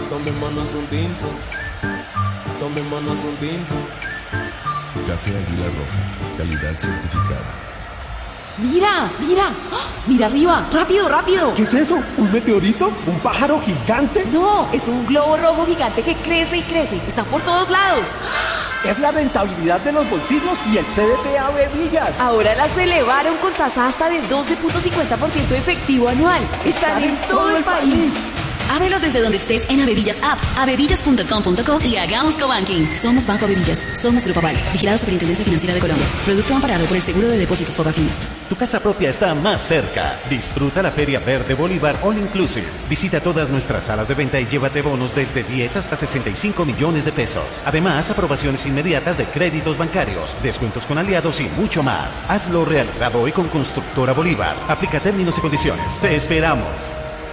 Tomémonos un tinto. Tomémonos un tinto. Café Águila Roja, calidad certificada. ¡Mira! ¡Mira! ¡Ah! ¡Mira arriba! ¡Rápido, rápido! ¿Qué es eso? ¿Un meteorito? ¿Un pájaro gigante? No, es un globo rojo gigante que crece y crece. Está por todos lados. Es la rentabilidad de los bolsillos y el CDT AB Villas. Ahora las elevaron con tasa hasta de 12.50% efectivo anual. Están en todo el país. Ábrelos desde donde estés en Avevillas App, avevillas.com.co y hagamos cobanking. Somos Banco Avevillas, somos Grupo Aval, vigilado Superintendencia Financiera de Colombia. Producto amparado por el Seguro de Depósitos Fogafín. Tu casa propia está más cerca. Disfruta la Feria Verde Bolívar All Inclusive. Visita todas nuestras salas de venta y llévate bonos desde 10 hasta 65 millones de pesos. Además, aprobaciones inmediatas de créditos bancarios, descuentos con aliados y mucho más. Hazlo realidad hoy con Constructora Bolívar. Aplica términos y condiciones. Te esperamos.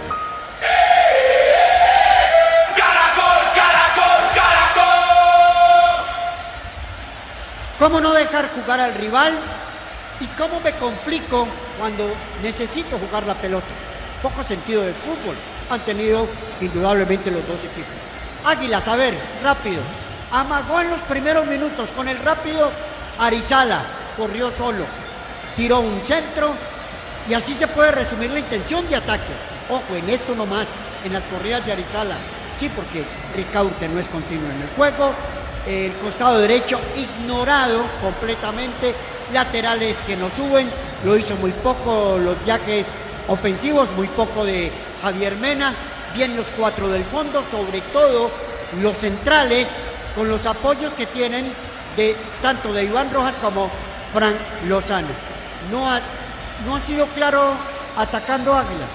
¿Cómo no dejar jugar al rival? ¿Y cómo me complico cuando necesito jugar la pelota? Poco sentido del fútbol han tenido indudablemente los dos equipos. Águilas, a ver, rápido. Amagó en los primeros minutos con el rápido Arizala. Corrió solo, tiró un centro y así se puede resumir la intención de ataque. Ojo, en esto nomás, en las corridas de Arizala. Sí, porque Ricaurte no es continuo en el juego. El costado derecho ignorado completamente, laterales que no suben, lo hizo muy poco los viajes ofensivos, muy poco de Javier Mena, bien los cuatro del fondo, sobre todo los centrales, con los apoyos que tienen de tanto de Iván Rojas como Frank Lozano. No ha sido claro atacando Águilas,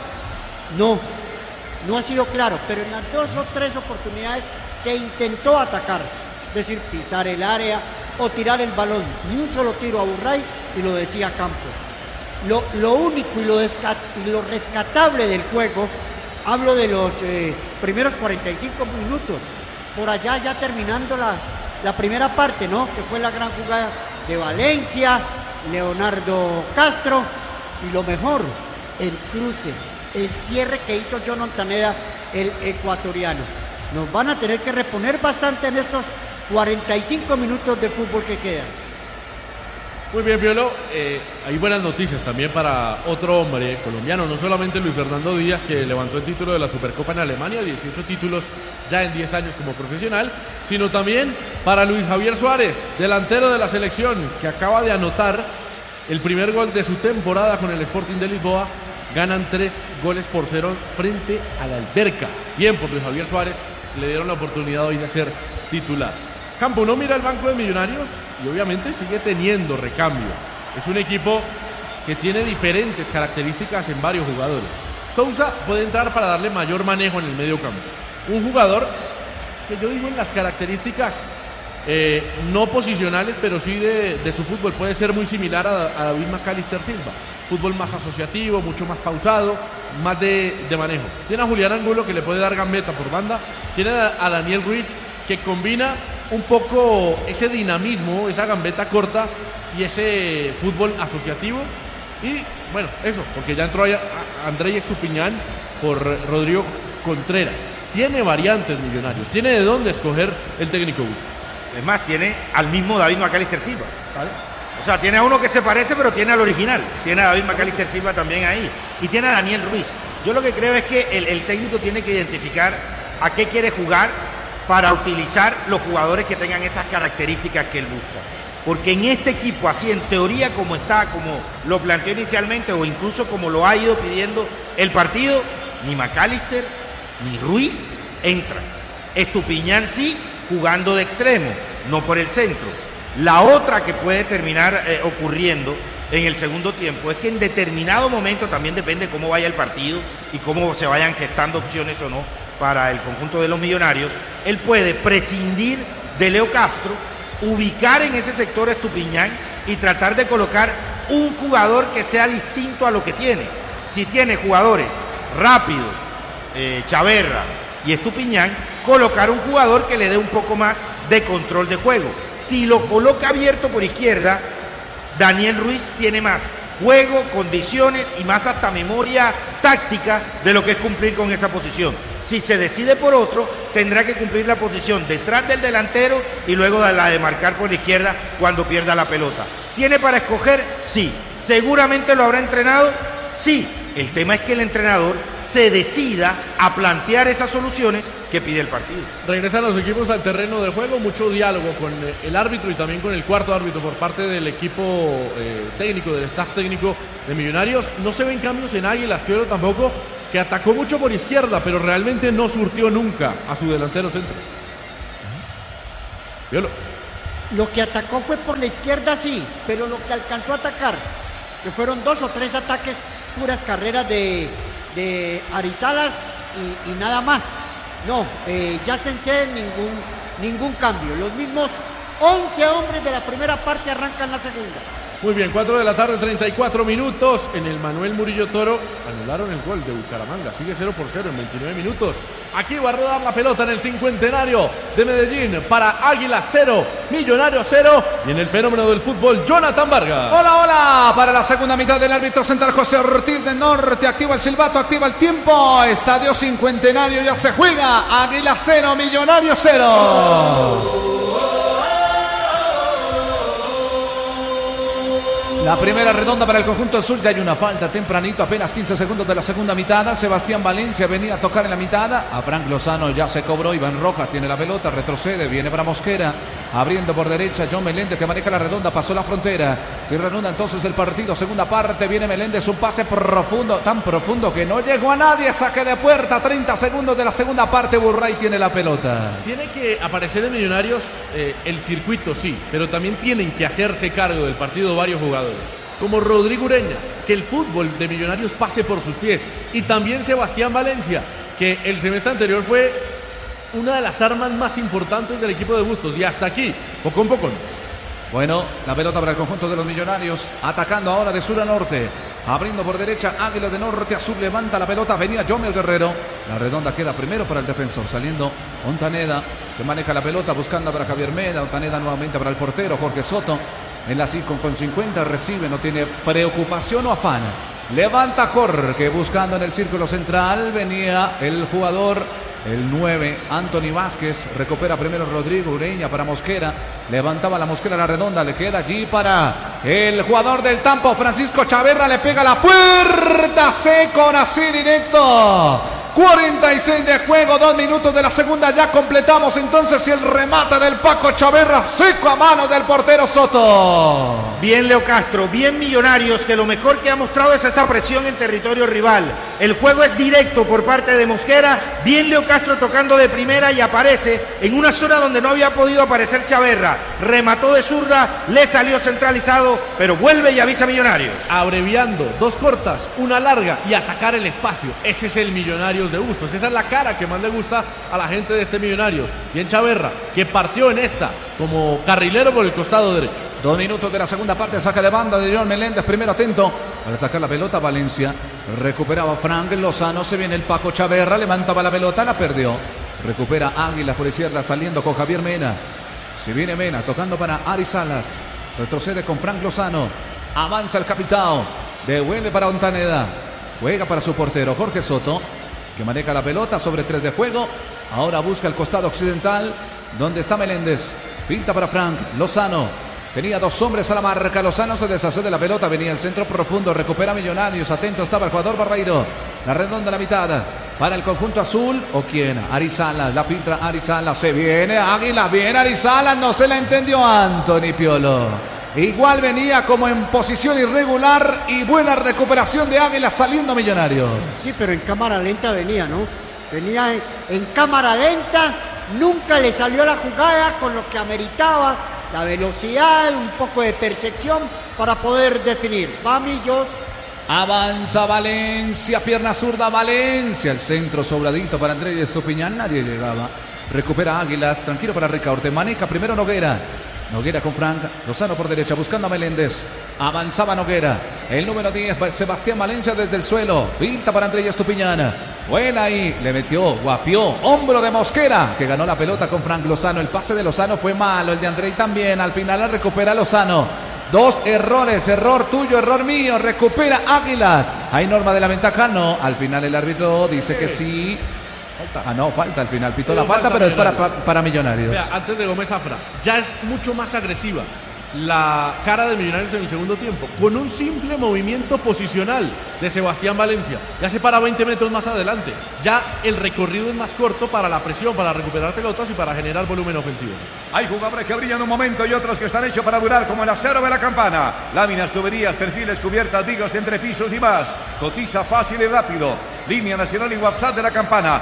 no ha sido claro, pero en las 2 o 3 oportunidades que intentó atacar, es decir, pisar el área o tirar el balón, ni un solo tiro a Burray, y lo decía Campos. Lo único y lo rescatable del juego, hablo de los primeros 45 minutos, por allá ya terminando la primera parte, ¿no? Que fue la gran jugada de Valencia, Leonardo Castro, y lo mejor, el cruce, el cierre que hizo John Montaneda, el ecuatoriano. Nos van a tener que reponer bastante en estos 45 minutos de fútbol que quedan. Muy bien, Piolo. Hay buenas noticias también para otro hombre colombiano, no solamente Luis Fernando Díaz, que levantó el título de la Supercopa en Alemania, 18 títulos ya en 10 años como profesional, sino también para Luis Javier Suárez, delantero de la selección, que acaba de anotar el primer gol de su temporada con el Sporting de Lisboa. Ganan 3-0 frente a la Alberca. Bien por Luis Javier Suárez, le dieron la oportunidad hoy de ser titular. Campo, uno mira el banco de Millonarios y obviamente sigue teniendo recambio. Es un equipo que tiene diferentes características en varios jugadores. Sousa puede entrar para darle mayor manejo en el medio campo. Un jugador que yo digo en las características no posicionales, pero sí de su fútbol, puede ser muy similar a David Macalister Silva. Fútbol más asociativo, mucho más pausado, más de manejo. Tiene a Julián Angulo, que le puede dar gambeta por banda. Tiene a Daniel Ruiz, que combina un poco ese dinamismo, esa gambeta corta y ese fútbol asociativo. Y bueno, eso, porque ya entró a Andrés Estupiñán por Rodrigo Contreras. Tiene variantes Millonarios, tiene de dónde escoger el técnico Bustos. Es más, tiene al mismo David Macalister Silva, ¿vale? O sea, tiene a uno que se parece, pero tiene al original. Tiene a David Macalister Silva también ahí. Y tiene a Daniel Ruiz. Yo lo que creo es que el técnico tiene que identificar a qué quiere jugar para utilizar los jugadores que tengan esas características que él busca. Porque en este equipo, así en teoría como está, como lo planteó inicialmente, o incluso como lo ha ido pidiendo el partido, ni Macalister ni Ruiz entran. Estupiñán sí, jugando de extremo, no por el centro. La otra que puede terminar ocurriendo en el segundo tiempo es que en determinado momento, también depende cómo vaya el partido y cómo se vayan gestando opciones o no para el conjunto de los Millonarios, él puede prescindir de Leo Castro, ubicar en ese sector a Estupiñán y tratar de colocar un jugador que sea distinto a lo que tiene. Si tiene jugadores rápidos, Chaverra y Estupiñán, colocar un jugador que le dé un poco más de control de juego. Si lo coloca abierto por izquierda, Daniel Ruiz tiene más juego, condiciones y más hasta memoria táctica de lo que es cumplir con esa posición. Si se decide por otro, tendrá que cumplir la posición detrás del delantero y luego la de marcar por la izquierda cuando pierda la pelota. ¿Tiene para escoger? Sí. ¿Seguramente lo habrá entrenado? Sí. El tema es que el entrenador se decida a plantear esas soluciones que pide el partido. Regresan los equipos al terreno de juego, mucho diálogo con el árbitro y también con el cuarto árbitro por parte del equipo técnico, del staff técnico de Millonarios. No se ven cambios en Águilas, creo tampoco, que atacó mucho por izquierda, pero realmente no surtió nunca a su delantero centro. Violo. Lo que atacó fue por la izquierda, sí, pero lo que alcanzó a atacar, que fueron 2 o 3 ataques, puras carreras de Arizalas y nada más. No, ya sensé ningún cambio. Los mismos 11 hombres de la primera parte arrancan la segunda. Muy bien, 4 de la tarde, 34 minutos. En el Manuel Murillo Toro anularon el gol de Bucaramanga. Sigue 0-0 en 29 minutos. Aquí va a rodar la pelota en el cincuentenario de Medellín para Águila 0, Millonario 0. Y en el fenómeno del fútbol, Jonathan Vargas. Hola, hola. Para la segunda mitad del árbitro central José Ortiz del Norte. Activa el silbato, activa el tiempo. Estadio Cincuentenario ya se juega. Águila 0, Millonario 0. La primera redonda para el conjunto azul, ya hay una falta tempranito, apenas 15 segundos de la segunda mitad. Sebastián Valencia venía a tocar en la mitad, a Frank Lozano ya se cobró, Iván Rojas tiene la pelota, retrocede, viene para Mosquera, abriendo por derecha, John Meléndez que maneja la redonda, pasó la frontera, se reanuda entonces el partido, segunda parte, viene Meléndez, un pase profundo, tan profundo que no llegó a nadie, saque de puerta, 30 segundos de la segunda parte, Burray tiene la pelota. Tiene que aparecer en Millonarios el circuito, sí, pero también tienen que hacerse cargo del partido varios jugadores, como Rodrigo Ureña, que el fútbol de Millonarios pase por sus pies, y también Sebastián Valencia, que el semestre anterior fue una de las armas más importantes del equipo de Bustos, y hasta aquí, poco a poco. Bueno, la pelota para el conjunto de los Millonarios, atacando ahora de sur a norte, abriendo por derecha, Águila de norte a sur, levanta la pelota, venía Jomer Guerrero, la redonda queda primero para el defensor, saliendo Ontaneda, que maneja la pelota, buscando para Javier Mena, Ontaneda nuevamente para el portero, Jorge Soto, en la 5 con 50, recibe, no tiene preocupación o afán, levanta Jorge, buscando en el círculo central, venía el jugador, el 9, Anthony Vázquez, recupera primero Rodrigo Ureña para Mosquera, levantaba la Mosquera a la redonda, le queda allí para el jugador del Tampo, Francisco Chaverra, le pega la puerta, seco, así directo, 46 de juego, 2 minutos de la segunda, ya completamos entonces el remate del Paco Chaverra, seco a mano del portero Soto. Bien Leo Castro, bien Millonarios, que lo mejor que ha mostrado es esa presión en territorio rival. El juego es directo por parte de Mosquera, bien Leo Castro tocando de primera y aparece en una zona donde no había podido aparecer Chaverra. Remató de zurda, le salió centralizado, pero vuelve y avisa a Millonarios. Abreviando, 2 cortas, una larga y atacar el espacio. Ese es el Millonarios de Bustos, esa es la cara que más le gusta a la gente de este Millonarios. Bien Chaverra, que partió en esta como carrilero por el costado derecho. 2 minutos de la segunda parte, saca de banda de John Meléndez, primero atento para sacar la pelota, Valencia, recuperaba Frank Lozano, se viene el Paco Chaverra, levantaba la pelota, la perdió, recupera Águila por izquierda, saliendo con Javier Mena, se viene Mena, tocando para Ari Salas, retrocede con Frank Lozano, avanza el capitán, devuelve para Ontaneda, juega para su portero Jorge Soto, que maneja la pelota sobre 3 de juego, ahora busca el costado occidental, donde está Meléndez, pinta para Frank Lozano, tenía 2 hombres a la marca, Lozano se deshace de la pelota, venía el centro profundo, recupera Millonarios, atento estaba el jugador Barreiro, la redonda a la mitad, para el conjunto azul, ¿o quién? Arizalas, la filtra Arizalas, se viene Águila, viene Arizalas, no se la entendió Anthony Piolo, igual venía como en posición irregular y buena recuperación de Águila saliendo Millonarios. Sí, pero en cámara lenta venía, ¿no? Venía en cámara lenta, nunca le salió la jugada con lo que ameritaba la velocidad, un poco de percepción para poder definir. Va Millos. Avanza Valencia, pierna zurda Valencia, el centro sobradito para Andrés Estupiñán, nadie llegaba. Recupera Águilas, tranquilo para Ricaurte, maneja primero Noguera. Noguera con Frank, Lozano por derecha, buscando a Meléndez. Avanzaba Noguera, el número 10, Sebastián Valencia desde el suelo. Pinta para Andrés Estupiñán. Buena ahí, le metió, guapió, hombro de Mosquera, que ganó la pelota con Frank Lozano. El pase de Lozano fue malo, el de Andrei también. Al final la recupera Lozano. 2 errores, error tuyo, error mío. Recupera Águilas. ¿Hay norma de la ventaja? No. Al final el árbitro dice que sí. Ah, no, falta al final. Pitó la falta, pero es para Millonarios. Vea, antes de Gómez Zafra, ya es mucho más agresiva la cara de Millonarios en el segundo tiempo, con un simple movimiento posicional de Sebastián Valencia. Ya se para 20 metros más adelante. Ya el recorrido es más corto para la presión, para recuperar pelotas y para generar volumen ofensivo. Hay jugadores que brillan un momento y otros que están hechos para durar, como el acero de la Campana. Láminas, tuberías, perfiles, cubiertas, vigas, entrepisos y más. Cotiza fácil y rápido. Línea nacional y WhatsApp de la Campana,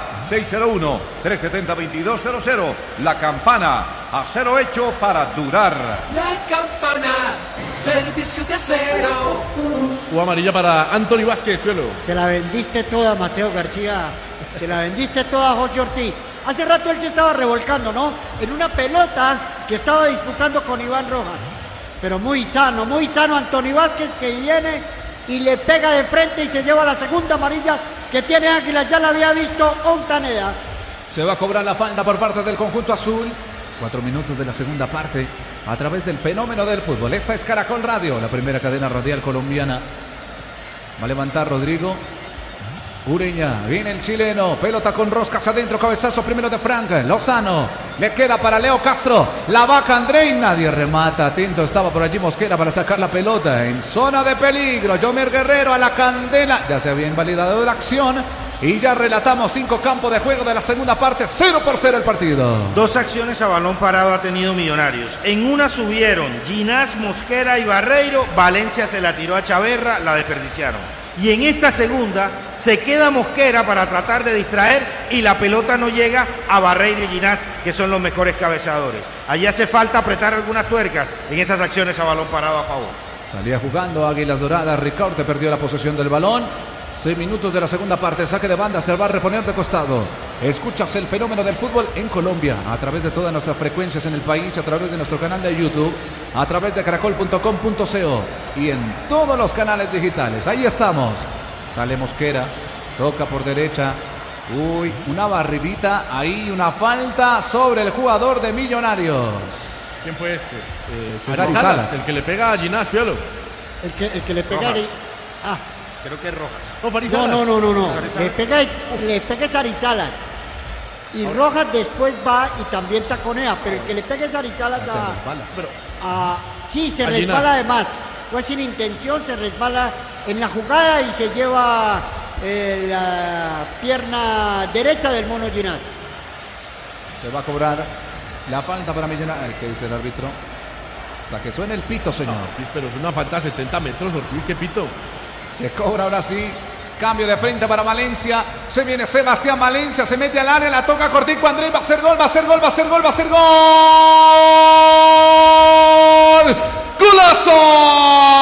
601-370-2200. La Campana, acero hecho para durar. La Campana, servicio de acero. O amarilla para Anthony Vázquez, Piolo. Se la vendiste toda, Mateo García. Se la vendiste toda, José Ortiz. Hace rato él se estaba revolcando, ¿no? En una pelota que estaba disputando con Iván Rojas. Pero muy sano Anthony Vázquez, que viene y le pega de frente y se lleva la segunda amarilla que tiene Águilas. Ya la había visto Ontaneda. Se va a cobrar la falta por parte del conjunto azul. 4 minutos de la segunda parte a través del fenómeno del fútbol. Esta es Caracol Radio, la primera cadena radial colombiana. Va a levantar Rodrigo Ureña, viene el chileno, pelota con roscas adentro, cabezazo primero de Frank Lozano, le queda para Leo Castro, la vaca André y nadie remata. Atento estaba por allí Mosquera para sacar la pelota en zona de peligro. Yomer Guerrero a la candela, ya se había invalidado la acción y ya relatamos 5 campos de juego de la segunda parte. 0-0 el partido. 2 acciones a balón parado ha tenido Millonarios. En una subieron Ginás, Mosquera y Barreiro, Valencia se la tiró a Chaverra, la desperdiciaron. Y en esta segunda se queda Mosquera para tratar de distraer y la pelota no llega a Barreiro y Ginás, que son los mejores cabezadores. Allí hace falta apretar algunas tuercas en esas acciones a balón parado a favor. Salía jugando Águilas Doradas, Ricaurte perdió la posesión del balón. 6 minutos de la segunda parte, saque de banda, se va a reponer de costado. Escuchas el fenómeno del fútbol en Colombia, a través de todas nuestras frecuencias en el país, a través de nuestro canal de YouTube, a través de caracol.com.co y en todos los canales digitales. Ahí estamos. Sale Mosquera, toca por derecha. Uy, una barridita, ahí una falta sobre el jugador de Millonarios. ¿Quién fue este? Salas. El que le pega a Ginás, Piolo. El que le pega... Creo que es Rojas. No, No. Le pega es Arizalas. Y Rojas después va y también taconea, pero el que le pega es Arizalas sí, se resbala además. Fue sin intención, se resbala en la jugada y se lleva la pierna derecha del mono Ginás. Se va a cobrar la falta para Millonarios. ¿Qué dice el árbitro? Hasta que suene el pito, señor. No, Ortiz, pero es una falta a 70 metros, Ortiz, ¿qué pito? Se cobra ahora sí. Cambio de frente para Valencia. Se viene Sebastián Valencia. Se mete al área. La toca Cortico. André va a hacer gol. Va a hacer gol.